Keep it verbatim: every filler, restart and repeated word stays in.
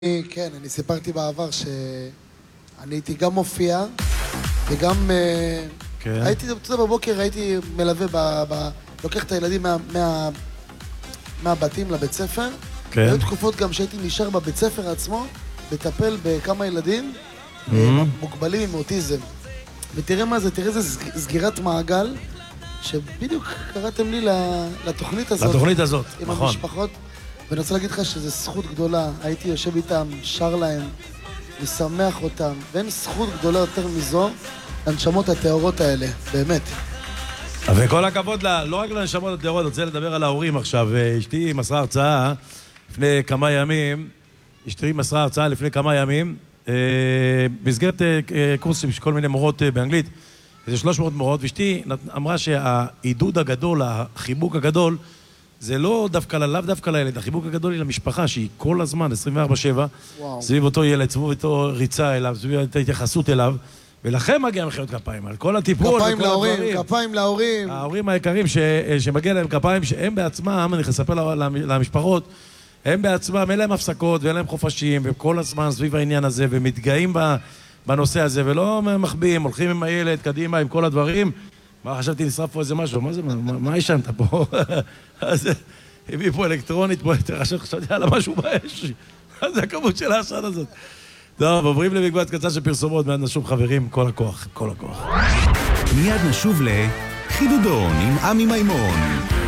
כן, אני סיפרתי בעבר שאני הייתי גם מופיע וגם הייתי בבוקר, הייתי מלווה, לוקח את הילדים מהבתים לבית ספר. היו תקופות גם שהייתי נשאר בבית ספר עצמו לטפל בכמה ילדים מוגבלים עם אוטיזם. ותראה מה זה, תראה איזה סגירת מעגל שבדיוק קראתם לי לתוכנית הזאת. לתוכנית הזאת, עם נכון. המשפחות. ואני רוצה להגיד לך שזו זכות גדולה, הייתי יושב איתם, שר להם, משמח אותם, ואין זכות גדולה יותר מזו, לנשמות הטהורות האלה, באמת. וכל הכבוד, לא רק לנשמות הטהורות, אני רוצה לדבר על ההורים עכשיו. אשתי מסרה הרצאה לפני כמה ימים, אשתי מסרה הרצאה לפני כמה ימים, במסגרת קורסים של כל מיני מורות באנגלית, איזה שלוש מאות מורות, ואשתי אמרה שהעידוד הגדול, החיבוק הגדול, זה לא דווקא, לאו דווקא לילד, החיבוק הגדול היא למשפחה, שהיא כל הזמן, עשרים וארבע שבע, סביב אותו ילד, סביב אותו ריצה אליו, סביב את ההתייחסות אליו, ולכם מגיע מחיאות כפיים, על כל הטיפול כפיים להורים, כפיים להורים. ההורים היקרים שמגיע להם כפיים, שהם בעצמם, אני אספר למשפחות, הם בעצמם, אין להם הפסקות ואין להם חופשים, וכל הזמן סביב העניין הזה, ומתגאים בנושא הזה, ולא מחביאים, הולכים עם הילד, קדימה, עם כל הדברים. מה, חשבתי נשרף פה איזה משהו, מה זה, מה ישנת פה? אז הביא פה אלקטרונית, פה חשבתי על משהו באש. זה הכמות של העשן הזאת. טוב, עוברים למקבץ קצר של פרסומות, מיד נשוב חברים, כל הכוח, כל הכוח. מיד נשוב לחידודון עם עמי מימון.